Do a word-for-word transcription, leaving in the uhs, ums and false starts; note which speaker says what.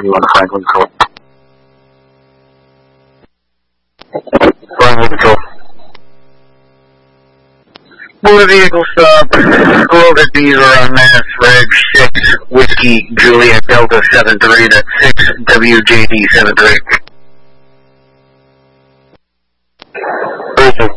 Speaker 1: one Franklin Control. Franklin Control. Motor vehicle stop, Rover Diesel on Mass Reg six, Whiskey Juliet Delta seven three, that's six W J D seven three. Listen.